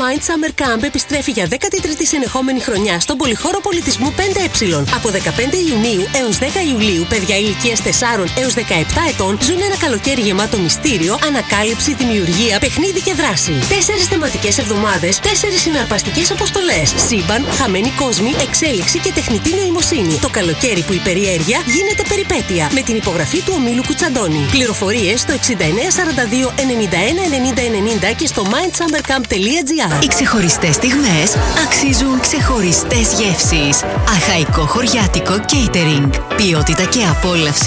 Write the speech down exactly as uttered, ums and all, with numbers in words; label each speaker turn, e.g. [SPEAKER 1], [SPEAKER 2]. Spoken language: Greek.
[SPEAKER 1] Mind Summer Camp επιστρέφει για δέκατη τρίτη συνεχόμενη χρονιά στον Πολυχώρο Πολιτισμού πέντε ε. Από δεκαπέντε Ιουνίου έως δέκα Ιουλίου, παιδιά ηλικίας τεσσάρων έως δεκαεπτά ετών ζουν ένα καλοκαίρι γεμάτο μυστήριο, ανακάλυψη, δημιουργία, παιχνίδι και δράση. Τέσσερις θεματικές εβδομάδες, τέσσερις συναρπαστικές αποστολές. Σύμπαν, χαμένοι κόσμοι, εξέλιξη και τεχνητή νοημοσύνη. Το καλοκαίρι που η περιέργεια γίνεται περιπέτεια. Με την υπογραφή του ομίλου Κουτσαντώνη. Πληροφορίες στο εξήντα εννέα σαράντα δύο ενενήντα ένα ενενήντα ενενήντα και στο mindsummercamp τελεία gr.
[SPEAKER 2] Οι ξεχωριστές στιγμές αξίζουν ξεχωριστές γεύσεις. Αχαϊκό χωριάτικο catering. Ποιότητα και απόλαυση